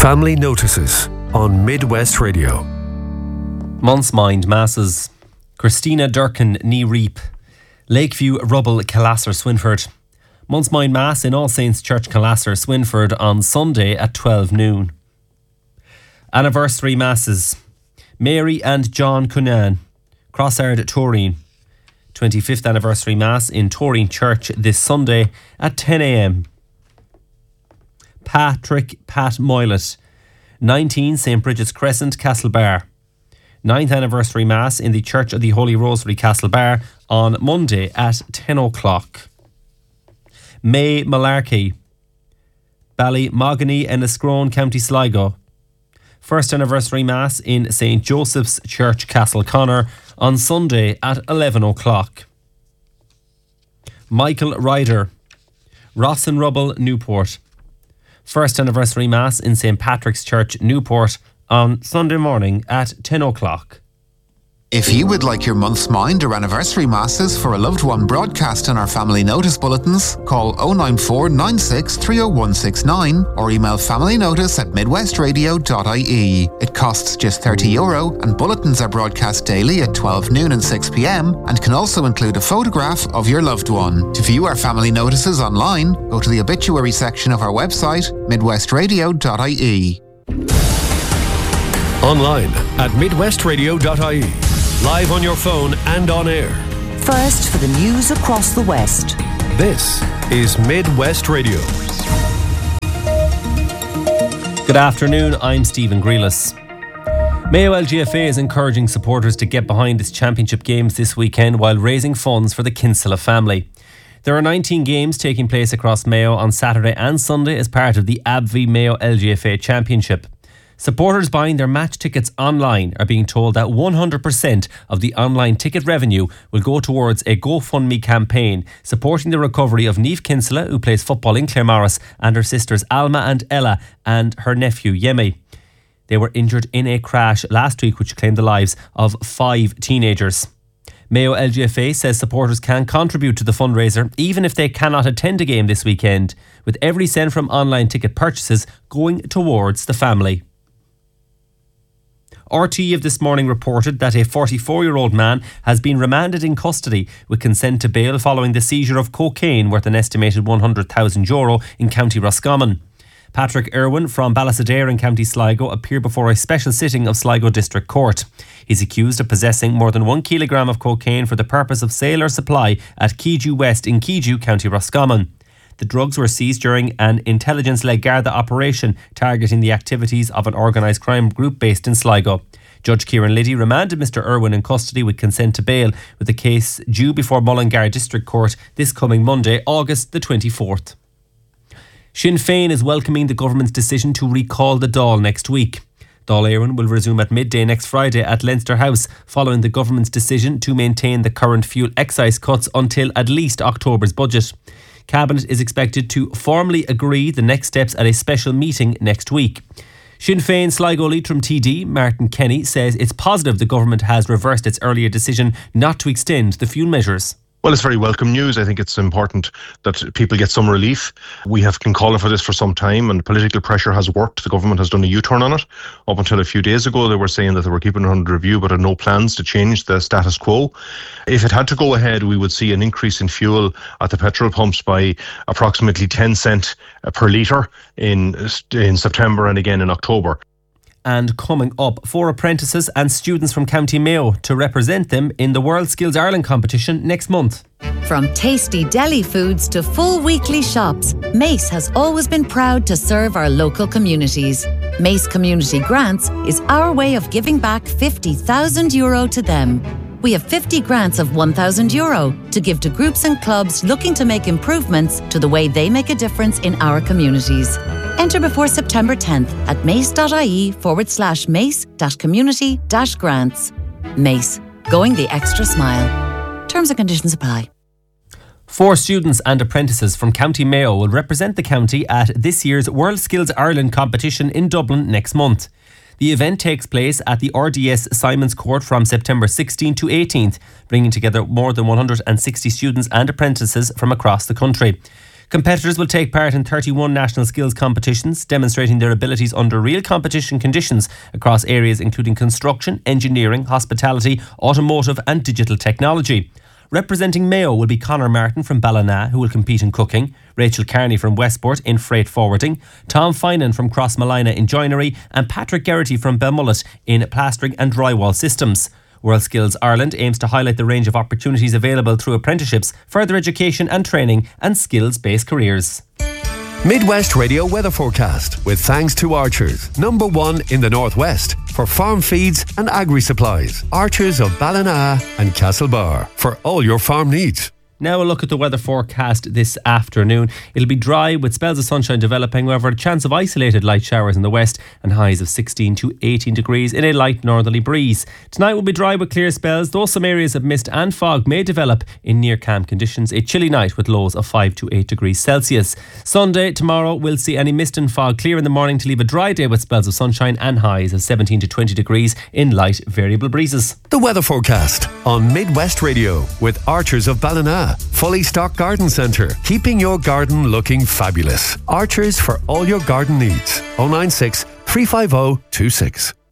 Family Notices on Midwest Radio. Month's Mind Masses. Christina Durkin, Knee Reap. Lakeview Rubble, Calasser, Swinford. Month's Mind Mass in All Saints Church, Calasser, Swinford on Sunday at 12 noon. Anniversary Masses. Mary and John Cunan, Crossard, Toreen. 25th Anniversary Mass in Toreen Church this Sunday at 10 a.m. Pat Moylett, 19 St. Bridget's Crescent, Castlebar. 9th Anniversary Mass in the Church of the Holy Rosary, Castlebar on Monday at 10 o'clock. May Malarkey, Ballymogany, Enniscrone, County Sligo. 1st Anniversary Mass in St. Joseph's Church, Castleconnor on Sunday at 11 o'clock. Michael Ryder, Rossin Rubble, Newport. 1st Anniversary Mass in St. Patrick's Church, Newport on Sunday morning at 10 o'clock. If you would like your month's mind or anniversary masses for a loved one broadcast in our family notice bulletins, call 094 96 30169 or email familynotice@midwestradio.ie. It costs just €30 and bulletins are broadcast daily at 12 noon and 6 p.m. and can also include a photograph of your loved one. To view our family notices online, go to the obituary section of our website, midwestradio.ie. Online at midwestradio.ie. Live on your phone and on air. First for the news across the West. This is Midwest Radio. Good afternoon, I'm Stephen Grealis. Mayo LGFA is encouraging supporters to get behind its championship games this weekend while raising funds for the Kinsella family. There are 19 games taking place across Mayo on Saturday and Sunday as part of the AbbVie Mayo LGFA Championship. Supporters buying their match tickets online are being told that 100% of the online ticket revenue will go towards a GoFundMe campaign supporting the recovery of Niamh Kinsella, who plays football in Claremorris, and her sisters Alma and Ella and her nephew Yemi. They were injured in a crash last week which claimed the lives of 5 teenagers. Mayo LGFA says supporters can contribute to the fundraiser even if they cannot attend a game this weekend, with every cent from online ticket purchases going towards the family. RTE of this morning reported that a 44-year-old man has been remanded in custody with consent to bail following the seizure of cocaine worth an estimated €100,000 in County Roscommon. Patrick Irwin from Ballysadare in County Sligo appeared before a special sitting of Sligo District Court. He's accused of possessing more than 1 kilogram of cocaine for the purpose of sale or supply at Keeju West in Keeju, County Roscommon. The drugs were seized during an intelligence-led Garda operation targeting the activities of an organised crime group based in Sligo. Judge Kieran Liddy remanded Mr Irwin in custody with consent to bail, with the case due before Mullingar District Court this coming Monday, August the 24th. Sinn Féin is welcoming the government's decision to recall the Dáil next week. Dáil Éireann will resume at midday next Friday at Leinster House, following the government's decision to maintain the current fuel excise cuts until at least October's budget. Cabinet is expected to formally agree the next steps at a special meeting next week. Sinn Féin Sligo Leitrim TD Martin Kenny says it's positive the government has reversed its earlier decision not to extend the fuel measures. Well, it's very welcome news. I think it's important that people get some relief. We have been calling for this for some time and political pressure has worked. The government has done a U-turn on it. Up until a few days ago, they were saying that they were keeping it under review but had no plans to change the status quo. If it had to go ahead, we would see an increase in fuel at the petrol pumps by approximately 10 cents per litre in September and again in October. And coming up, 4 apprentices and students from County Mayo to represent them in the World Skills Ireland competition next month. From tasty deli foods to full weekly shops, Mace has always been proud to serve our local communities. Mace Community Grants is our way of giving back €50,000 to them. We have 50 grants of €1,000 to give to groups and clubs looking to make improvements to the way they make a difference in our communities. Enter before September 10th at mace.ie/mace-community-grants. Mace, going the extra smile. Terms and conditions apply. 4 students and apprentices from County Mayo will represent the county at this year's World Skills Ireland competition in Dublin next month. The event takes place at the RDS Simons Court from September 16th to 18th, bringing together more than 160 students and apprentices from across the country. Competitors will take part in 31 national skills competitions, demonstrating their abilities under real competition conditions across areas including construction, engineering, hospitality, automotive and digital technology. Representing Mayo will be Conor Martin from Ballina, who will compete in cooking, Rachel Carney from Westport in freight forwarding, Tom Finan from Crossmalina in joinery, and Patrick Geraghty from Belmullet in plastering and drywall systems. World Skills Ireland aims to highlight the range of opportunities available through apprenticeships, further education and training, and skills-based careers. Midwest Radio weather forecast with thanks to Archers, #1 in the Northwest for farm feeds and agri-supplies. Archers of Ballina and Castlebar for all your farm needs. Now a look at the weather forecast this afternoon. It'll be dry with spells of sunshine developing, however a chance of isolated light showers in the west and highs of 16 to 18 degrees in a light northerly breeze. Tonight will be dry with clear spells, though some areas of mist and fog may develop in near calm conditions. A chilly night with lows of 5 to 8 degrees Celsius. Sunday, tomorrow, we'll see any mist and fog clear in the morning to leave a dry day with spells of sunshine and highs of 17 to 20 degrees in light variable breezes. The weather forecast on Midwest Radio with Archers of Ballina. Fully stocked garden centre, keeping your garden looking fabulous. Archers for all your garden needs. 096 350 26.